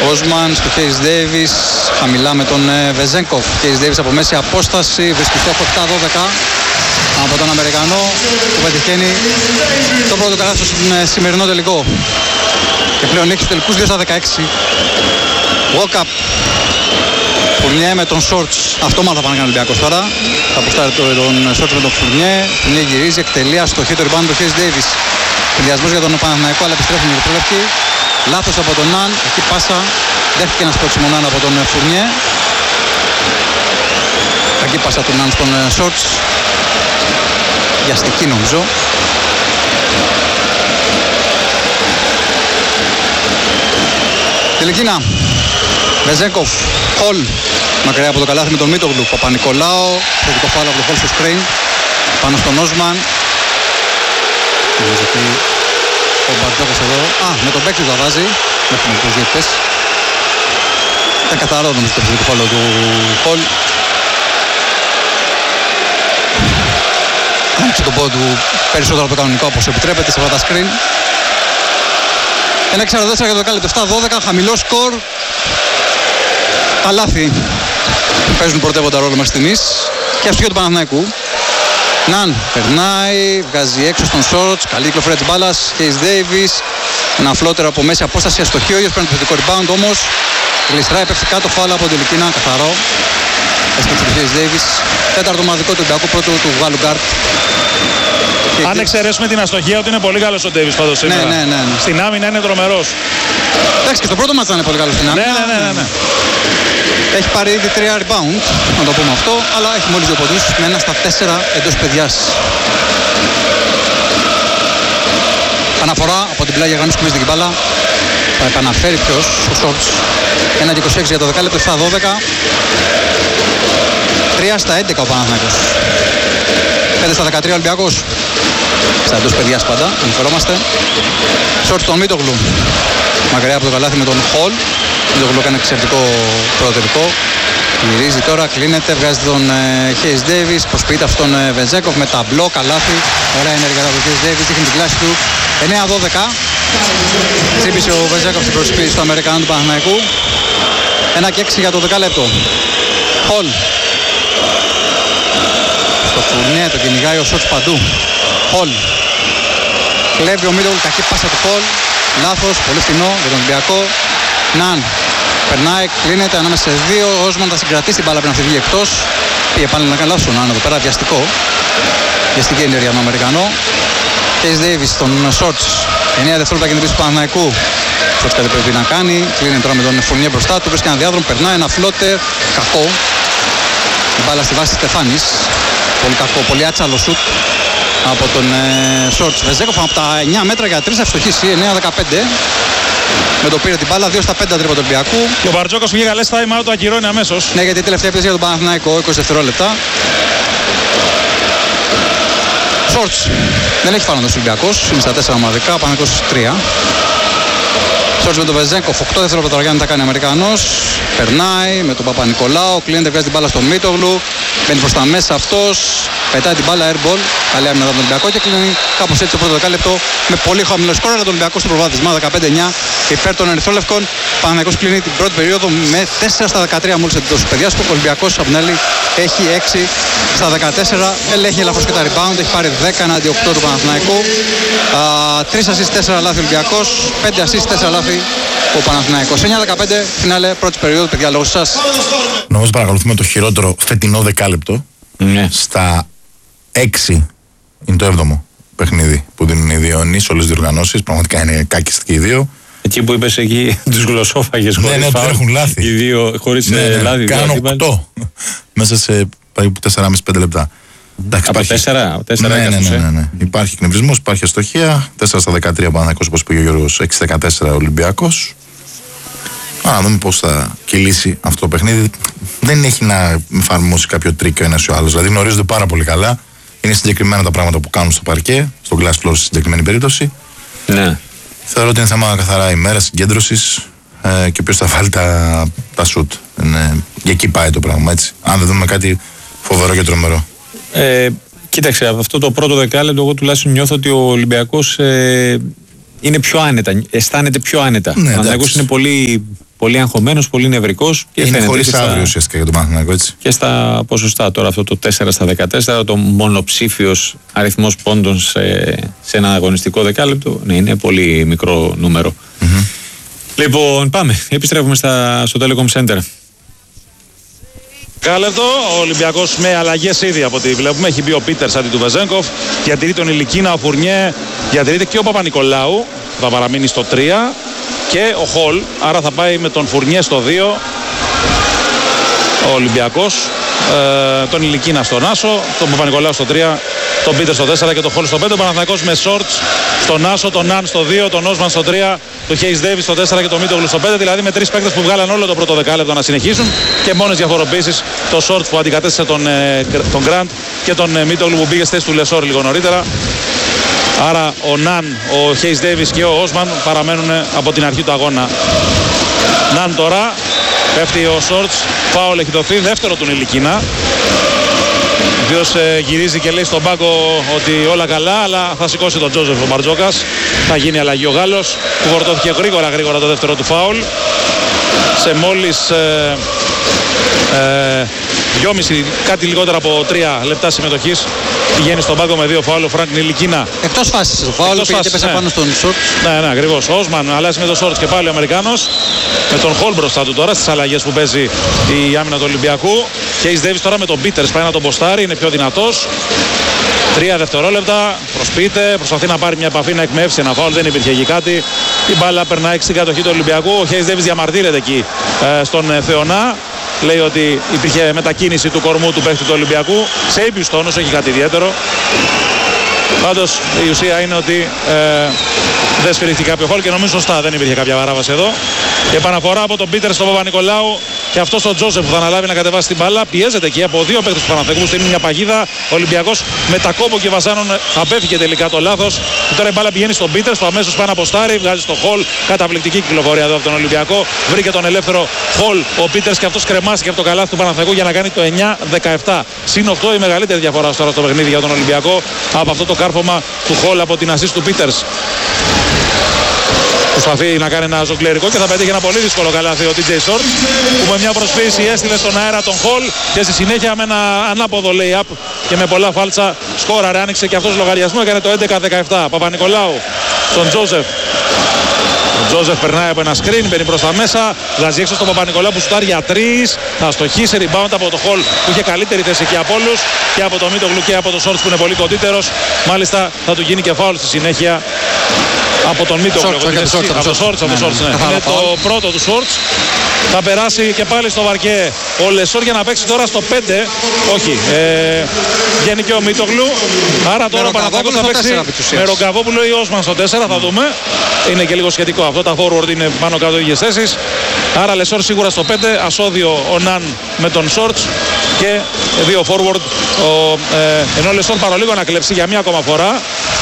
Όσμαν στο Χέις Ντέιβις, χαμηλά με τον Βεζένκοφ. Χέις Ντέιβις από μέση απόσταση, βρίσκει στόχο 7-12 από τον Αμερικανό που πετυχαίνει το πρώτο καλάθι στον σημερινό τελικό. Και πλέον έχει τους τελικούς 2-16. Walk-up. Φουρνιέ με τον Σόρτς. Αυτόματα πάνε κάνει ο Ολυμπιακός τώρα. Θα αποστάρει τον Σόρτς με τον Φουρνιέ. Φουρνιέ γυρίζει, εκτελεί αστοχή το rebound του Χέις Ντέιβις. Συνδυασμός για τον Παναθηναϊκό, αλλά επιστρέφουν οι Ερυθρόλευκοι. Λάθος από τον Ναν, εκεί πάσα. Δέχτηκε ένα σπρώξιμο Ναν από τον Φουρνιέ. Εκεί πάσα του Ναν στον Σόρτς. Βιαστική νομίζω. Τελικίνα. Βεζέγκοφ, Χολ. Μακριά από το καλάθι με τον Μίτογλου. Παπα-Νικολάου. Θετικό φάουλ από το Χολ στο screen. Πάνω στον Όσμαν. Νομίζω ότι ο Μπαρτζόκος εδώ. Με τον Μπέκ του τα βάζει. Μέχρι τους διαιτητές. Ήταν καθαρό νομίζω το θετικό φάουλ του Χολ. Άνοιξε τον πόδι του περισσότερο από το κανονικό όπως επιτρέπεται σε αυτά τα screen. 1.44 για το δεκάλεπτο, 7-12, χαμηλό σκορ. Τα λάθη παίζουν πρωτεύοντα ρόλο μέχρι στιγμής. Και αστοχία του Παναθηναϊκού. Ναν περνάει, βγάζει έξω στον Σόρτς, καλή κυκλοφορία της μπάλας. Χέις Ντέιβις, ένα φλότερο από μέση απόσταση, αστοχή. Ο ίδιος παίρνει το θετικό rebound όμως. Γλιστράει, πέφτει κάτω, φάουλ από την Τελικίνα, καθαρό. Έσκυψε το Χέις Ντέιβις. Τέταρτο ομαδικό του Ολυμπιακού, πρώτο του Γάλλου γκάρτ. Αν εξαιρέσουμε την αστοχία ότι είναι πολύ καλός ο Ντέιβις πάντως σήμερα. Ναι. Στην άμυνα είναι τρομερός. Εντάξει, και στο πρώτο μάτς ήταν πολύ καλός στην άμυνα. Ναι. Έχει πάρει ήδη 3 rebound, να το πούμε αυτό, αλλά έχει μόλις 2 πόντους με 1 στα 4 εντός παιδιάς. Αναφορά από την πλάγια γραμμή σκουπίζει την μπάλα. Θα επαναφέρει ποιος, ο Σόρτς. 1.26 για το δεκάλεπτο, 7-12. 3 στα 11 ο Παναθηναϊκός. 5 στα 13 Ολυμπιακός. Στα εντός παιδιάς πάντα, αναφερόμαστε. Σόρτς τον Μίτογλου. Μακριά από το καλάθι με τον Χολ. Μίτογλου έκανε εξαιρετικό πρωτοτελικό. Γυρίζει τώρα, κλείνεται, βγάζει τον Χέις Ντέιβις. Προσποιείται αυτόν τον Βεζέκοφ με ταμπλό, καλάθι. Ωραία ενέργεια από τον Χέις Ντέιβις, δείχνει την κλάση του. 9-12. Τσίπησε ο Βεζέκοφ στην προσποίηση του Αμερικανού του Παναθηναϊκού. 1-6 για το δεκάλεπτο. Χολ. Στο Φουρνιέ, τον κυνηγάει ο Σότς παντού. Χολ. Κλέβει ο Μίτογλου, κακή πάσα του Χολ. Λάθος, πολύ φθηνό για τον Ολυμπιακό. Ναν. Περνάει, κλείνεται ανάμεσα σε δύο. Ο Όσμαν θα συγκρατήσει την μπάλα πριν να φύγει εκτός. Πήγε πάλι να κάνει λάθος ο Ναν εδώ πέρα, βιαστικό. Βιαστική ενέργεια με τον Αμερικανό. Χέις Ντέιβις, τον Σόρτς. 9 δευτερόλεπτα κινητής του Παναθηναϊκού. Σόρτς κάτι πρέπει να κάνει. Κλείνει τώρα με τον Φουρνιέ μπροστά του. Βρίσκει ένα διάδρομο, περνάει ένα φλότερ. Κακό. Η μπάλα στη βάση της Στεφάνης. Πολύ κακό, πολύ άτσαλο σουτ από τον Σόρτς. Βεζέκοφ από τα 9 μέτρα για 3 ευστοχήσει, 9-15. Με το πήρε την μπάλα, 2 στα 5 τρίποντα του Ολυμπιακού. Και ο Μπαρτζόκος πήγε καλές time out, το ακυρώνει αμέσως. Ναι, γιατί η τελευταία επίθεση για τον Παναθηναϊκό, 20 δευτερόλεπτα. Σόρτς. Δεν έχει φάνο ο Ολυμπιακός, είναι στα 4 ομαδικά, ο Παναθηναϊκός 3. Σόρτς με τον Βεζέγκοφ, 8 δευτερόλεπτα τώρα για να τα κάνει ο Αμερικανός. Περνάει με τον Παπα-Νικολάου, κλείνεται, βγάζει την μπάλα στον Μίτογλου. Μπαίνει προς τα μέσα αυτός, πετάει την μπάλα airball. Καλή άμυνα από τον Ολυμπιακό και κλείνει κάπως έτσι το πρώτο δεκάλεπτο με πολύ χαμηλό σκορ. Αλλά τον Ολυμπιακό στο προβάδισμα 15-9 υπέρ των Ερυθρόλευκων. Παναθηναϊκός κλείνει την πρώτη περίοδο με 4 στα 13 μόλις εντός παιδιάς του. Ο Ολυμπιακός από την άλλη έχει 6 στα 14. Ελέγχει ελαφρώς και τα rebound, έχει πάρει 10 εναντί 8 του Παναθηναϊκού. 3 assist, 4 λάθη Ολυμπιακός, 5 assist, 4 λάθη ο Παναθηναϊκός. 9-15 φινάλε πρώτης περίοδου, παιδιά, λόγω σας. Νομίζω παρακολουθούμε το χειρότερο φετινό δεκάλεπτο. Στα 6 είναι το 7ο παιχνίδι που δίνουν οι δύο νης, όλες τις διοργανώσεις. Πραγματικά είναι κάκιστοι και οι δύο. Εκεί που είπες εκεί τους γλωσσόφαγες χωρίς ναι, φάουλ. έχουν λάθη. Οι δύο χωρίς λάθη. Κάνουν 8 μέσα σε περίπου 4,5-5 λεπτά. Εντάξει, από 4 ναι. Υπάρχει εκνευρισμός, υπάρχει αστοχία. 4 στα 13 ο Παναθηναϊκός, όπως πήγε ο Γιώργος, 6 στα 14 ο Ολυμπιακός. Να δούμε πώς θα κυλήσει αυτό το παιχνίδι. Δεν έχει να εφαρμόσει κάποιο τρίκ ο ένας ή ο άλλος. Δηλαδή γνωρίζονται πάρα πολύ καλά. Είναι συγκεκριμένα τα πράγματα που κάνουν στο παρκέ, στο glass floor στη συγκεκριμένη περίπτωση. Ναι. Θεωρώ ότι είναι θέμα καθαρά ημέρας, συγκέντρωσης και ποιος θα βάλει τα σουτ. Για εκεί πάει το πράγμα, έτσι. Αν δεν δούμε κάτι φοβερό και τρομερό. Κοίταξε, από αυτό το πρώτο δεκάλεπτο, εγώ τουλάχιστον νιώθω ότι ο Ολυμπιακός είναι πιο άνετα. Αισθάνεται πιο άνετα. Ναι, ο Παναθηναϊκός είναι πολύ πολύ αγχωμένος, πολύ νευρικός. Και είναι φαίνεται χωρίς αύριο ουσιαστικά για τον Παναθηναϊκό, έτσι. Και στα ποσοστά τώρα, αυτό το 4 στα 14, το μονοψήφιος αριθμός πόντων σε ένα αγωνιστικό δεκάλεπτο, ναι, είναι πολύ μικρό νούμερο. Λοιπόν, πάμε. Επιστρέφουμε στο Telecom Center. Κάλεπτο, ο Ολυμπιακός με αλλαγές ήδη από ό,τι βλέπουμε. Έχει μπει ο Πίτερς αντί του Βεζένκοφ. Διατηρεί τον Ηλικίνα, ο Φουρνιέ. Διατηρείται και ο Παπα-Νικολάου. Θα παραμείνει στο 3. Και ο Χολ. Άρα θα πάει με τον Φουρνιέ στο 2. Ο Ολυμπιακός. Τον Ηλικίνα στον Άσο. Τον Παπα-Νικολάου στο 3. Τον Πίτερ στο 4 και τον Χολ στο 5. Ο Παναθηναϊκός με Σόρτς στον Άσο, τον Ναν στο 2, τον Όσμαν στο 3, τον Χέις Ντέιβις στο 4 και τον Μίτογλου στο 5. Δηλαδή με 3 παίκτες που βγάλαν όλο το πρώτο δεκάλεπτο να συνεχίσουν και μόνες διαφοροποίησεις το Σόρτς που αντικατέστησε τον Γκραντ και τον Μίτογλου που πήγε στη θέση του Λεσόρ λίγο νωρίτερα. Άρα ο Ναν, ο Χέις Ντέιβις και ο Όσμαν παραμένουν από την αρχή του αγώνα. Ναν τώρα, πέφτει ο Σόρτς, φάουλ έχει δοθεί, δεύτερο του Ηλικίνα. Ο οποίος γυρίζει και λέει στον πάγκο ότι όλα καλά, αλλά θα σηκώσει τον Τζόζεφ ο Μπαρτζόκας. Θα γίνει αλλαγή ο Γάλλος που φορτώθηκε γρήγορα το δεύτερο του φάουλ. Σε μόλις 2,5, κάτι λιγότερα από 3 λεπτά συμμετοχής, πηγαίνει στον πάγκο με 2 φάουλ ο Φρανκ Νιλικίνα. Εκτός φάσης το φάουλ, πήγε και πέσε πάνω στον Σόρτς. Ναι, ακριβώς. Ο Όσμαν αλλάζει με τον Σόρτς και πάλι ο Αμερικάνος. Με τον Χολ μπροστά του τώρα στις αλλαγές που παίζει η άμυνα του Ολυμπιακού. Χέις Ντέιβις τώρα με τον Πίτερς πάει να τον ποστάρει, είναι πιο δυνατός. 3 δευτερόλεπτα, προσποιείται, προσπαθεί να πάρει μια επαφή, να εκμεύσει ένα φάουλ, δεν υπήρχε εκεί κάτι. Η μπάλα περνάει στην κατοχή του Ολυμπιακού. Ο Χέις Ντέιβις διαμαρτύρεται εκεί στον Θεονά. Λέει ότι υπήρχε μετακίνηση του κορμού του παίκτη του Ολυμπιακού. Σε ήπιους τόνους, όχι κάτι ιδιαίτερο. Πάντως η ουσία είναι ότι δεν σφυρίχθηκε κάποιο φάουλ και νομίζω σωστά δεν υπήρχε κάποια παράβαση εδώ. Και επαναφορά από τον Πίτερ στον Παπα-Νικολάου και αυτό στον Τζόζεφ που θα αναλάβει να κατεβάσει την μπάλα. Πιέζεται εκεί από 2 παίκτες του Παναθηναϊκού. Στείλει μια παγίδα. Ο Ολυμπιακός με τα κόμπο και Βαζάνων απέφυγε τελικά το λάθος. Και τώρα η μπάλα πηγαίνει στον Πίτερ που αμέσως πάει να αποστάρει. Βγάζει στο Χολ. Καταπληκτική κυκλοφορία εδώ από τον Ολυμπιακό. Βρήκε τον ελεύθερο Χολ ο Πίτερ και αυτό κρεμάστηκε από το καλάθι του Παναθηναϊκού για να κάνει το 9-17. Συν 8 η μεγαλύτερη διαφορά τώρα στο παιχνίδι για τον Ολυμπιακό από αυτό το κάρφωμα του Χολ από την ασίστ του Πίτερ. Προσπαθεί να κάνει ένα ζογκλερικό και θα πετύχει ένα πολύ δύσκολο καλάθι ο DJ Short που με μια προσποίηση έστειλε στον αέρα τον Χολ και στη συνέχεια με ένα ανάποδο lay-up και με πολλά φάλτσα σκόραρε, άνοιξε και αυτός λογαριασμό, έκανε το 11-17. Παπα-Νικολάου στον Τζόζεφ. Ο Τζόζεφ περνάει από ένα screen, μπαίνει προς τα μέσα, βγάζει έξω στον Παπα-Νικολάου που σουτάρει για 3. Θα στοχίσει rebound από το Χολ που είχε καλύτερη θέση και από όλους και από το Μίτογλου και από το Shorts που είναι πολύ κοντύτερος. Μάλιστα θα του γίνει και φάουλ στη συνέχεια από τον Μίτογλου. Από το Shorts, ναι. Είναι το πρώτο του Shorts. Θα περάσει και πάλι στο βαρκέ ο Λεσόρ για να παίξει τώρα στο 5. Όχι, βγαίνει και ο Μίτογλου. Άρα τώρα ο Παναθηναϊκός θα παίξει με Ρογκαβόπουλο ή Όσμαν στο 4, θα δούμε. Είναι και λίγο σχετικό αυτό, τα forward είναι πάνω κάτω ίδιες θέσεις. Άρα Λεσόρ σίγουρα στο 5, ασώδιο ο Ναν με τον Shorts και 2 forward. Ενώ ο Λεσόρ παρολίγο να κλέψει για μία ακόμα φορά.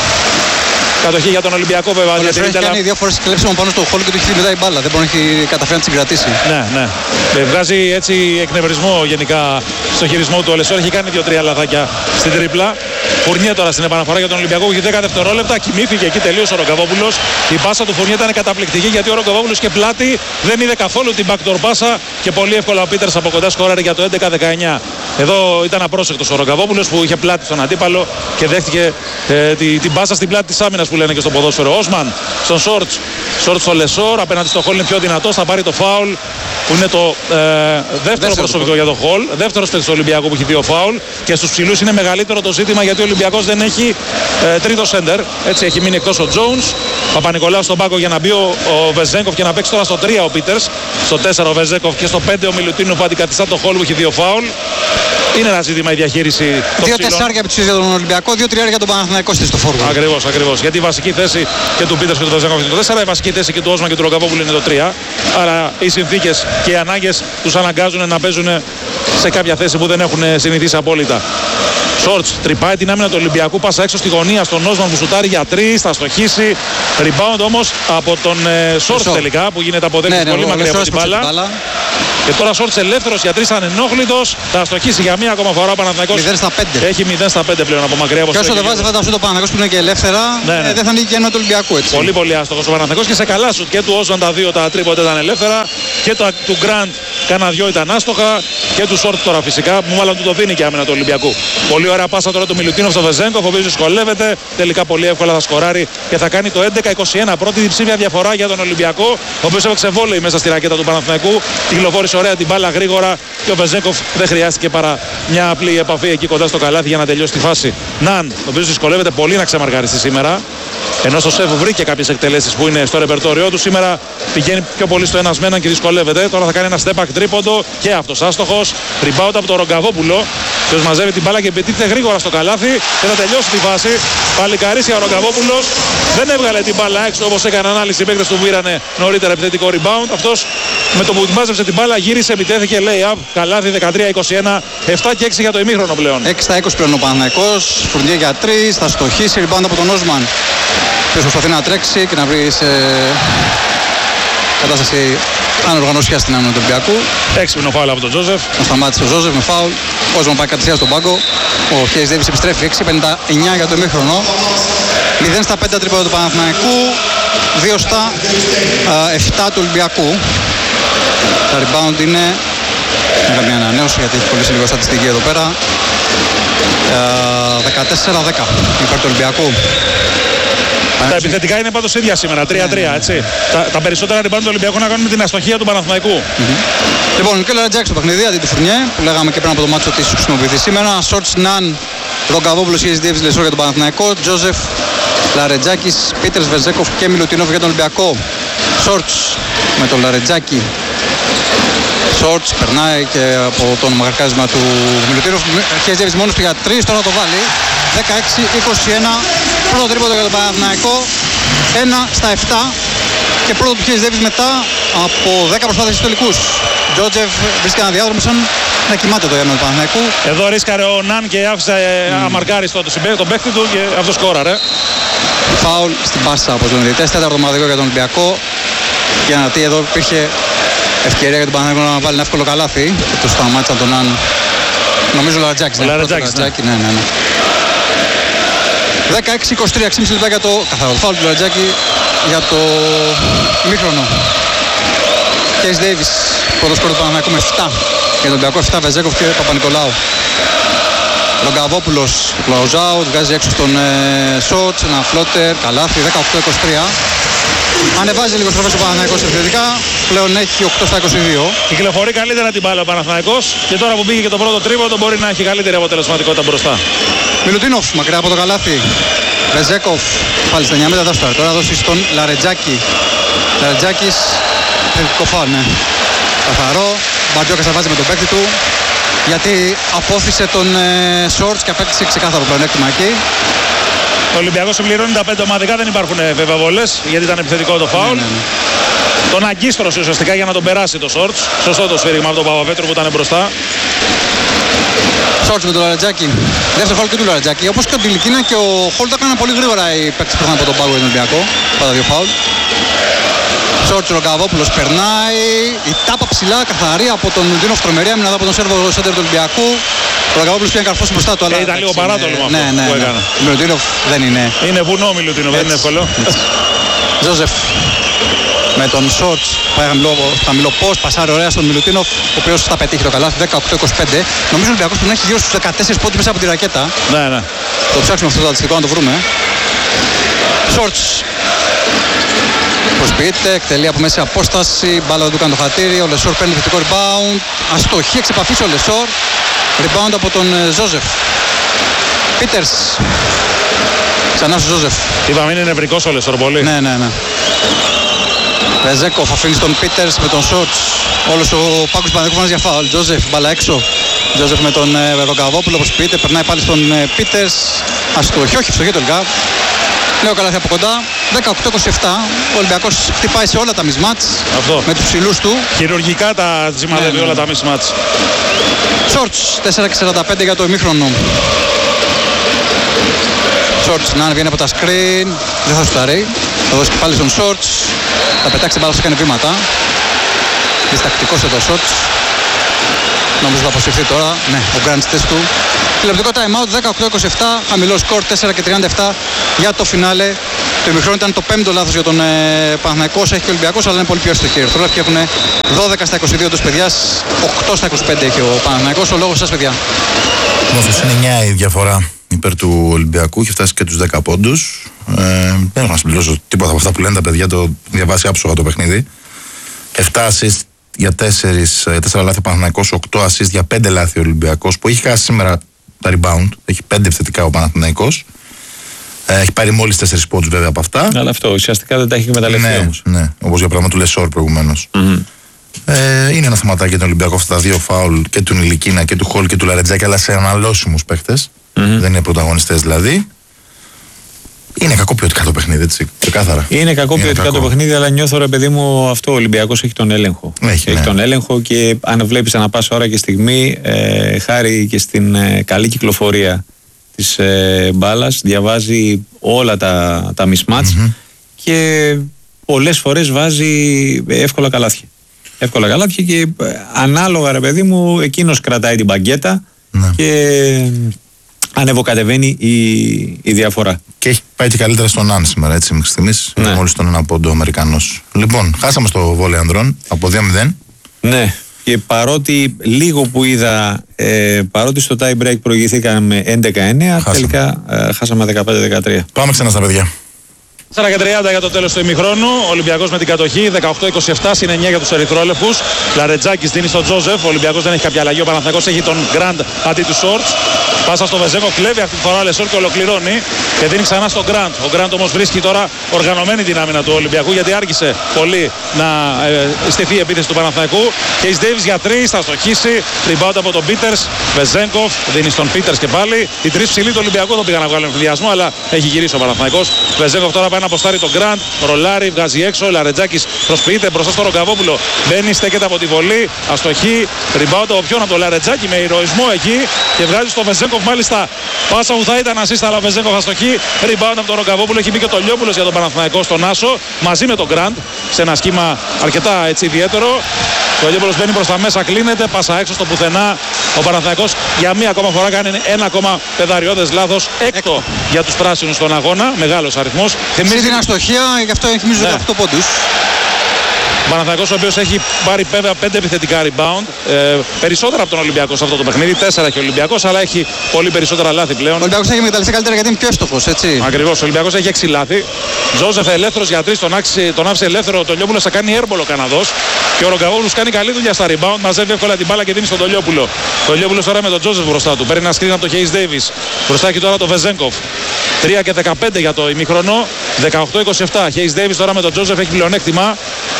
Κατοχή για τον Ολυμπιακό βέβαια. Ο Λεσόρ έχει κάνει 2 φορές κλέψιμο πάνω στο Χολ και του έχει μετά η μπάλα. Δεν μπορεί να έχει καταφέρει να την συγκρατήσει. Ναι. Βγάζει έτσι εκνευρισμό γενικά στο χειρισμό του. Ο Λεσόρ έχει κάνει 2-3 λαθάκια στην τρίπλα. Φουρνιέ τώρα στην επαναφορά για τον Ολυμπιακό. Έχει 10 δευτερόλεπτα. Κοιμήθηκε εκεί, τελείωσε ο Ρογκαβόπουλος. Η πάσα του Φουρνιέ ήταν καταπληκτική γιατί ο Ρογκαβόπουλος και πλάτη δεν είδε καθόλου την backdoor πάσα και πολύ εύκολα ο Πίτερς από κοντά σκόραρε για το 11-19. Εδώ ήταν απρόσεκτος ο Ρογκαβόπουλος που είχε πλάτη στον αντίπαλο και δέχτηκε την πάσα στην πλάτη της άμυνας που λένε και στο ποδόσφαιρο. Όσμαν στον Shorts. Shorts στο Λεσόρ. Απέναντι στο Χολ είναι πιο δυνατός. Θα πάρει το φάουλ που είναι το δεύτερο προσωπικό για το Χολ. Δεύτερος παίκτης του Ολυμπιακού που έχει 2 φάουλ. Και στους ψηλούς είναι μεγαλύτερο το ζήτημα γιατί ο Ολυμπιακός δεν έχει τρίτο σέντερ. Έτσι έχει μείνει εκτός ο Jones. Παπα-Νικολάου στον πάγκο για να μπει ο Βεζένκοφ και να παίξει τώρα στο 3 ο Πίτερς. Στο 4 ο Βεζένκοφ και στο 5 ο Μιλουτίνου που αντικαθιστά το Χολ που έχει 2 φάουλ. Είναι ένα ζήτημα η διαχείριση. 2 τεσσάρια για τον Ολυμπιακό, 2-3 για τον Παναθηναϊκό στο φόρμα. Ακριβώς. Γιατί η βασική θέση και του Πίτερς και του Βεζένκοφ είναι το 4, η βασική θέση και του Όσμαν και του Ρογκαβόπουλου είναι το 3. Άρα οι συνθήκες και οι ανάγκες τους αναγκάζουν να παίζουν σε κάποια θέση που δεν έχουν συνηθίσει απόλυτα. Shorts τρυπάει την άμυνα του Ολυμπιακού, πάσα έξω στη γωνία στον Όσμαν που σουτάρει για 3, θα στοχίσει. Rebound όμως από τον Shorts τελικά που γίνεται αποδέκτης πολύ μακριά από την μπάλα. Και τώρα Σόρτς ελεύθερος για 3 ανενόχλητος. Θα αστοχίσει για μία ακόμα φορά ο Παναθηναϊκός. 0-5. Έχει 0-5 πλέον από μακριά. Και όσο δεν βάζει αυτά τα σούτ ο Παναθηναϊκός που είναι και ελεύθερα, Ναι. δεν θα νίκει και ένα του Ολυμπιακού. Έτσι. Πολύ πολύ άστοχος ο Παναθηναϊκός και σε καλά σουτ. Και του Όσβαν τα δύο τα τρίποτα ήταν ελεύθερα. Και του Γκραντ κάνα δυο ήταν άστοχα. Και του Σόρτ τώρα φυσικά που μάλλον του το δίνει και άμυνα του Ολυμπιακού. Πολύ ωραία πάσα τώρα του Μιλουτίνοφ στο Βεζένκοφ, ο οποίος δυσκολεύεται. Τελικά πολύ εύκολα θα σκοράρει και θα κάνει το 11-21. Πρώτη διψήφια διαφορά για τον Ολυμπιακό, ο οποίος έπαιξε βόλεϊ μέσα στη ρακέτα του Παναθηναϊκού. Κυκλοφόρησε ωραία την μπάλα γρήγορα και ο Βεζένκοφ δεν χρειάστηκε παρά μια απλή επαφή εκεί κοντά στο καλάθι για να τελειώσει τη φάση. Ναν, ο οποίος δυσκολεύεται πολύ να ξεμαρκαριστεί σήμερα. Ενώ στο σεφ βρήκε κάποιες εκτελέσεις που είναι στο ρεπερτόριό του. Σήμερα πηγαίνει πιο πολύ στο ένας με έναν και δυσκολεύεται. Τώρα θα κάνει ένα step back τρίποντο και αυτός άστοχος. Rebound από τον Ρογκαβόπουλο. Ποιος μαζεύει την μπάλα και πετύχεται γρήγορα στο καλάθι και θα τελειώσει τη φάση. Παλικαρίσια ο Ρογκαβόπουλος. Δεν έβγαλε την μπάλα έξω όπως έκανε ανάλυση. Οι παίκτες του πήρανε νωρίτερα επιθετικό rebound. Αυτός με το που μάζεψε την μπάλα γύρισε, επιτέθηκε lay-up. Καλάθι 13-21. 7 και 6 για το ημίχρονο πλέον. 6-20 πλέον ο Παναθηναϊκός. Φουρνιέ για 3. Θα στοχίσει. Rebound από τον Όσμαν. Ποιος προσπαθεί να τρέξει και να βρει σε κατάσταση ανοργανωσίας στην άμυνα του Ολυμπιακού. Έξυπνο φάουλ από τον Τζόζεφ. Να σταμάτησε ο Ζόζεφ με φάουλ. Ο Όσμαν πάει κατευθείαν στον πάγκο. Ο Χέις Ντέιβις επιστρέφει. 6-59 για το ημίχρονο. 0 στα 5 τρίποντα του Παναθηναϊκού. 2 στα 7 του Ολυμπιακού. Τα rebound είναι. Είχα μια ανανέωση γιατί έχει κολλήσει λίγο στατιστική εδώ πέρα. 14-10 υπέρ του Ολυμπιακού. Τα επιθετικά είναι πάντως ίδια σήμερα, 3-3, έτσι. Τα περισσότερα rebound του Ολυμπιακού να κάνουν με την αστοχία του Παναθηναϊκού. Λοιπόν, και ο Λαρετζάκης στο παιχνίδι αντί του Φουρνιέ που λέγαμε και πριν από το μάτσο ότι χρησιμοποιηθεί σήμερα. Σόρτς, Ναν, Ρογκαβόπουλος, Χέις Ντέιβις, Λεσόρ για τον Παναθηναϊκό. Τζόζεφ, Λαρετζάκης, Πίτερς, Βεζέκοφ και Μιλουτίνοφ για τον Ολυμπιακό. Σόρτς με τον Λαρετζάκη. Σόρτς περνάει και από το μαγαρκάρισμα του Μιλουτίνοφ. Χέις Ντέιβις μόνος του για 3, τώρα το βάλει. 16-21, πρώτο τρίποντο για τον Παναθηναϊκό. 1 στα 7 και πρώτο του Χέις Ντέιβις μετά από 10 προσπάθειες στους τελικούς. Τζότζεφ βρίσκει ένα διάδρομο σαν να κοιμάται το αίμα του Παναθηναϊκού. Εδώ ρίσκαρε ο Ναν και άφησε αμαρκάριστο τον παίκτη του και αυτό σκόραρε. Φάουλ στην πάσα από τον διαιτητές, τέταρτο ομαδικό για τον Ολυμπιακό. Για να δει εδώ υπήρχε ευκαιρία για τον Παναθηναϊκό να βάλει ένα εύκολο καλάθι. Και το σταμάτησαν τον Ναν. Νομίζω ο Λαρετζάκης. Ναι. 16-23, 6,5 λεπτά για το καθαρό φάουλ του Λαρετζάκη για το μήχρονο. Χέις Ντέιβις, πρώτο σκορ του Παναθηναϊκού με 7. Για τον Ολυμπιακό 7, Βεζέκοφ και Παπα-Νικολάου. Ρογκαβόπουλος, Κλαουζάου, βγάζει έξω στον Σότς, ένα φλότερ, καλάθι, 18-23. Ανεβάζει λίγο στροφές ο Παναθηναϊκός επιθετικά, πλέον έχει 8 στα 22. Κυκλοφορεί καλύτερα την μπάλα ο Παναθηναϊκός και τώρα που πήγε και το πρώτο τρίποντο μπορεί να έχει καλύτερη αποτελεσματικότητα μπροστά. Μιλουτίνοφ μακριά από το καλάθι. Βεζέκοφ πάλι στα 9 μέτρα δάστορα. Τώρα δώσει στον Λαρετζάκη. Λαρετζάκης, θετικό φάουλ, ναι. Καθαρό. Μπαρτζόκας θα βάζει με τον παίκτη του. Γιατί απόθυσε τον Σόρτς και απέκτησε ξεκάθαρο πλεονέκτημα εκεί. Ο Ολυμπιακός συμπληρώνει τα 5 ομαδικά, δεν υπάρχουν βέβαια βολές γιατί ήταν επιθετικό το φάουλ. Ναι. Τον αγκίστρωσε ουσιαστικά για να τον περάσει το Σόρτς. Σωστό το σφύριγμα από τον Παπαπέτρου που ήταν μπροστά. Σόρτς με τον Λαρετζάκη. Δεύτερο φάουλ και του Λαρετζάκη. Όπως και ο Τιλικίνα και ο Χόλ τα έκαναν πολύ γρήγορα οι παίκτες που ήρθαν από τον πάγκο για τον Ολυμπιακό. Πάντα δύο φάουλ. Σόρτς, Ρογκαβόπουλος περνάει. Η τάπα ψηλά, καθαρή από τον Μιλουτίνοφ, τρομερή άμυνα από τον Σέρβο σέντερ του Ολυμπιακού. Ο Ρογκαβόπουλος πήγε να καρφώσει μπροστά του. Αλλά ήταν λίγο παράτολο αυτό που έκανε. Ο Μιλουτίνοφ δεν είναι. Είναι βουνό Μιλουτίνοφ, δεν είναι εύκολο. Τζόζεφ με τον Σόρτς, πάει χαμηλό post, πασάρει ωραία στον Μιλουτίνοφ, ο οποίος θα πετύχει το καλάθι, 18-25. Νομίζω ο Ολυμπιακός που έχει γύρω στους 14 πόντους μέσα από τη ρακέτα. Ναι. Το ψάξουμε αυτό το στατιστικό να το βρούμε. Σόρτς. Προσποιείται, εκτελεί από μέση απόσταση, μπάλα δεν του κάνει το χατήρι, ο Λεσόρ παίρνει θετικό rebound, αστοχή, εξ επαφής ο Λεσόρ, rebound από τον Ζόζεφ. Πίτερς, ξανά στο Ζόζεφ. Είπαμε είναι νευρικός ο Λεσόρ πολύ. Ναι. Βεζέκοφ αφήνει στον Πίτερς με τον Σόρτς, όλος ο πάγκος του Παναθηναϊκού για φάουλ. Τζόζεφ, μπάλα έξω. Τζόζεφ με τον Ρογκαβόπουλο, προσποιείται, περνάει πάλι στον Πίτερς, αστοχή, όχι φτωχή τελικά. Λέω καλάθι από κοντά, 18-27, ο Ολυμπιακός χτυπάει σε όλα τα μισμάτς με τους ψηλούς του. Χειρουργικά τα σημαδεύει όλα τα μισμάτς. Σόρτς, 4-45 για το ημίχρονο. Σόρτς, να βγαίνει από τα screen, δεν θα σουταρεί, θα δώσει και πάλι στον Σόρτς, θα πετάξει μπάλα, θα κάνει βήματα. διστακτικός εδώ Σόρτς. Νομίζω θα αποσυρθεί τώρα. Ναι, ο Γκραντ στη θέση του. Τηλεοπτικό time out 18-27. Χαμηλό σκορ 4-37 για το φινάλε. Το ημιχρόνο ήταν το 5ο λάθος για τον Παναθηναϊκό. Έχει και ο Ολυμπιακός, αλλά είναι πολύ πιο εύστοχοι. Οι ερυθρόλευκοι έχουν 12-22 τους παιδιά. 8-25 έχει ο Παναθηναϊκός. Ο λόγος σας, παιδιά. Όμως είναι 9 η διαφορά υπέρ του Ολυμπιακού. Έχει φτάσει και τους 10 πόντους. Δεν έχω να συμπληρώσω τίποτα από αυτά που λένε τα παιδιά. Το διαβάσει άψογα το παιχνίδι. 7 assist για 4 λάθη ο Παναθηναϊκός, 8 assist για 5 λάθη ο Ολυμπιακός, που έχει χάσει σήμερα τα rebound. Έχει 5 επιθετικά ο Παναθηναϊκός. Έχει πάρει μόλις 4 πόντους βέβαια από αυτά. Αλλά αυτό ουσιαστικά δεν τα έχει εκμεταλλευτεί όμως. Ναι, όπως για πράγμα του Λεσόρ προηγουμένως. Είναι ένα θεματάκι για τον Ολυμπιακό αυτά τα δύο φάουλ και του Νιλικίνα και του Χολ και του Λαρετζάκη, αλλά σε αναλώσιμους παίχτες. Δεν είναι πρωταγωνιστές δηλαδή. Είναι κακό ποιοτικά το παιχνίδι, έτσι. Ξεκάθαρα. Είναι κακό ποιοτικά το παιχνίδι, αλλά νιώθω ρε παιδί μου αυτό. Ο Ολυμπιακός έχει τον έλεγχο. Έχει τον έλεγχο και αν βλέπεις ανά πάσα ώρα και στιγμή, χάρη και στην καλή κυκλοφορία της μπάλας, διαβάζει όλα τα mismatch και πολλές φορές βάζει εύκολα καλάθια. Εύκολα καλάθια και ανάλογα ρε παιδί μου, εκείνος κρατάει την μπαγκέτα και ανεβοκατεβαίνει η διαφορά. Και έχει πάει και καλύτερα στον Αν σήμερα, έτσι, μέχρι στιγμής. Είναι μόλις τον ένα πόντο ο Αμερικανός. Λοιπόν, χάσαμε στο βόλεϊ ανδρών από 2-0. Ναι, και παρότι λίγο που είδα, παρότι στο tie break προηγηθήκαμε 11-9, τελικά χάσαμε 15-13. Πάμε ξανά στα παιδιά. 4 και 30 για το τέλος του ημιχρόνου. Ο Ολυμπιακός με την κατοχή. 18-27 συν 9 για τους ερυθρόλευκους. Λαρετζάκης δίνει στον Τζόζεφ. Ο Ολυμπιακός δεν έχει κάποια αλλαγή. Ο Παναθηναϊκός έχει τον Γκραντ αντί του Σόρτς. Πάσα στο Βεζέκο, κλέβει αυτή τη φορά ο Λεσόρ και ολοκληρώνει. Και δίνει ξανά στον Γκραντ. Ο Γκραντ όμως βρίσκει τώρα οργανωμένη την άμυνα του Ολυμπιακού, γιατί άργησε πολύ να στηθεί η επίθεση του Παναθηναϊκού. Και η Ντέιβις για 3 θα στοχίσει. Rebound από τον Πίτερς. Βεζέγκοφ δίνει στον Πίτερς και πάλι. Οι τρεις ψηλοί του Ολυμπιακού δεν πήγαν να βγάλουν εμφυλιασμό, αλλά έχει γυρίσει ο Παναθηναϊκός. Βεζέγκοφ τώρα πάει να αποστάρει τον Γκραντ. Ρολάρι, βγάζει έξω. Λαρετζάκης προσποιείται μπροστά στο Ρογκαβόπουλο. Μπαίνει, στέκεται από τη βολή. Αστοχή. Rebound από ποιον, από τον Λαρετζάκη με ηρωισμό εκεί. Και βγάζει στο Βεζέγκοφ μάλιστα πάσα που θα ήταν ασίστα, αλλά ο Βεζέγκοφ αστοχή. Rebound από τον Ρογκαβόπουλο. Έχει μπει και ο Τολιόπουλος για τον Παναθηναϊκό στον Άσο. Μαζί με τον Γκραντ. Σε ένα σχήμα αρκετά έτσι ιδιαίτερο. Ο Τολιόπουλος μπαίνει προς τα μέσα, κλείνεται. Πάσα έξω στο πουθενά. Ο Παναθηναϊκός για μία ακόμα φορά κάνει ένα ακόμα πεδαριώδες λάθος. Έκτο για τους πράσινους στον αγώνα. Μεγάλος αριθμός. Θυμίζει την αστοχία, γι' αυτό έχει μείνει 18 πόντους. Ο Παναθηναϊκός ο οποίος έχει πάρει βέβαια 5 επιθετικά rebound. Περισσότερα από τον Ολυμπιακό σε αυτό το παιχνίδι. 4 έχει ο Ολυμπιακός, αλλά έχει πολύ περισσότερα λάθη πλέον. Ο Ολυμπιακός έχει μεταλλευτεί καλύτερα γιατί είναι πιο εύστοχος, έτσι. Ακριβώς. Ο Ολυμπιακός έχει 6 λάθη. Τζόζεφ ελεύθερος για 3, τον άφησε ελεύθερο. Ο Τολιόπουλος θα κάνει έρμπολο Καναδός. Και ο Ρογκαβόπουλος κάνει καλή δουλειά στα rebound. Μαζεύει εύκολα την μπάλα και δίνει στον Τολιόπουλο. Ο Τολιόπουλος τώρα με τον Τζόζεφ μπροστά του. Παίρνει ένα screen από τον Χέις Ντέιβις. Μπροστά έχει τώρα το Βεζέγκοφ. 3 και 15 για το ημιχρονό. 18-27. Χέις Ντέιβις τώρα με τον Τζόζεφ έχει πλεονέκτημα.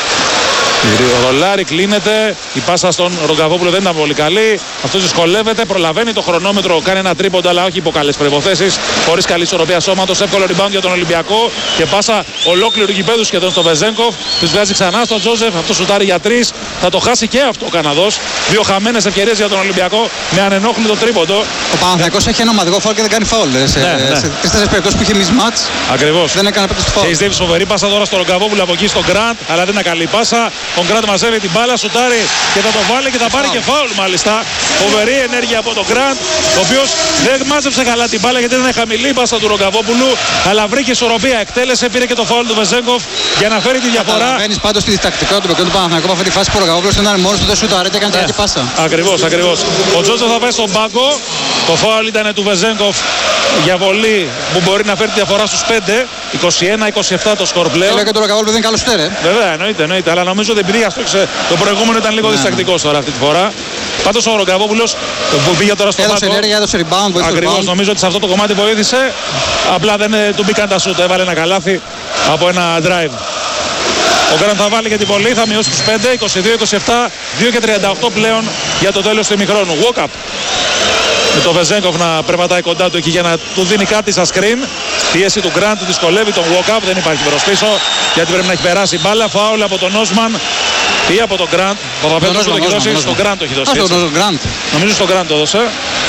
Ο Ρολάρι κλείνεται. Η πάσα στον Ρογκαβόπουλο δεν ήταν πολύ καλή. Αυτός δυσκολεύεται. Προλαβαίνει το χρονόμετρο. Κάνει ένα τρίποντο, αλλά όχι υπό καλές προϋποθέσεις. Χωρίς καλή ισορροπία σώματος. Εύκολο rebound για τον Ολυμπιακό. Και πάσα ολόκληρου γηπέδου σχεδόν στο Βεζέγκοφ. Τους βγάζει ξανά στον Τζόζεφ. Αυτό σουτάρει για 3. Θα το χάσει και αυτό ο Καναδός. 2 χαμένες ευκαιρίες για τον Ολυμπιακό. Με ανενόχλητο τρίποντο. Ο Παναθηναϊκός έχει ένα ομαδικό φάουλ και δεν κάνει φάουλ. Σε 3-4 περιπτώσεις που είχε mismatch. Ακριβώς. Δεν έκανε πέτος φάουλ. Χέις Ντέιβις φοβερή πάσα τώρα στο Ρογκαβόπουλο από εκεί στον Γκραντ. Αλλά δεν είναι καλή πάσα. Ο Γκραντ μαζεύει την μπάλα, σουτάρει και θα το βάλει και θα πάρει και φάουλ μάλιστα. Φοβερή ενέργεια από τον Γκραντ, ο οποίος δεν μάζεψε καλά την μπάλα γιατί ήταν χαμηλή η πάσα του Ρογκαβόπουλου. Αλλά βρήκε ισορροπία, εκτέλεσε, πήρε και το φάουλ του Βεζέγκοφ για να φέρει τη διαφορά. Καταλαβαίνεις πάντως τη διστακτικότητα του παιχνιδιού του Παναθηναϊκού από αυτή τη φάση που ο Ρογκαβόπουλος ήταν μόνος του, δεν σουτάρει και έκανε την πάσα. Ακριβώς, ακριβώς. Ο Τζόζεφ θα πάει στον πάγκο. Το φάουλ ήταν του Βεζέγκοφ για βολή που μπορεί να φέρει τη διαφορά στους 5. 21-27 το σκορ πλέον. Και τον Ρογκαβόπουλο δεν είναι καλό στέρε. Βέβαια, εννοείται. Αλλά νομίζω ότι επειδή αστόχησε το προηγούμενο ήταν λίγο διστακτικός τώρα αυτή τη φορά. Πάντως ο Ρογκαβόπουλος που πήγε τώρα στο έδωσε ενέργεια, έδωσε rebound. Ακριβώς, νομίζω ότι σε αυτό το κομμάτι βοήθησε. Απλά δεν του μπήκαν τα σούτ. Έβαλε ένα καλάθι από ένα drive. Ο Γκραντ θα βάλει και την βολή, θα μειώσει τους 5, 22-27, 2 και 38 πλέον για το τέλος του ημιχρόνου. Walk-up. Με το Βεζέγκοφ να περπατάει κοντά του εκεί για να του δίνει κάτι σαν screen. Πίεση του Γκραντ δυσκολεύει τον walk-up, δεν υπάρχει μπρος πίσω γιατί πρέπει να έχει περάσει μπάλα. Φάουλ από τον Όσμαν ή από τον Γκραντ. Ο Παπαπέτρος το έχει δώσει, στον Γκραντ το έχει δώσει. Νομίζω στον Γκραντ το έδωσε.